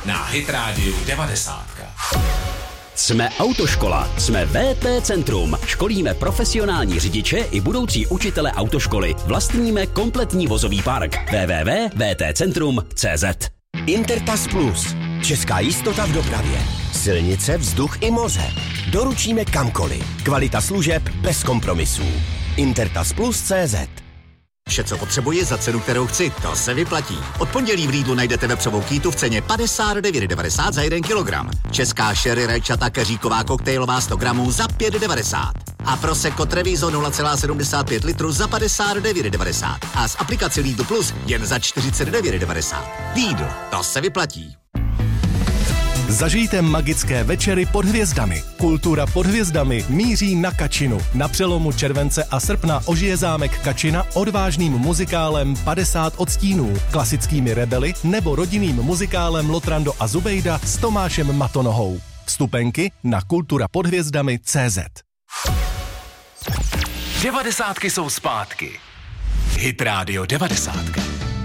na Hit Radio 90. Jsme autoškola, jsme VT Centrum. Školíme profesionální řidiče i budoucí učitele autoškoly. Vlastníme kompletní vozový park. www.vtcentrum.cz. Intertas Plus. Česká jistota v dopravě. Silnice, vzduch i moře. Doručíme kamkoliv. Kvalita služeb bez kompromisů. Intertasplus.cz. Vše, co potřebuji za cenu, kterou chci, to se vyplatí. Od pondělí v Lidlu najdete vepřovou kýtu v ceně 59,90 za 1 kilogram. Česká sherry rajčata keříková koktejlová 100 gramů za 5,90. A Prosecco Treviso 0,75 litru za 59,90. A s aplikací Lidl Plus jen za 49,90. Lidl, to se vyplatí. Zažijte magické večery pod hvězdami. Kultura pod hvězdami míří na Kačinu. Na přelomu července a srpna ožije zámek Kačina odvážným muzikálem 50 odstínů, klasickými rebely nebo rodinným muzikálem Lotrando a Zubejda s Tomášem Matonohou. Vstupenky na kulturapodhvězdami.cz. 90 jsou zpátky. Hit Radio 90.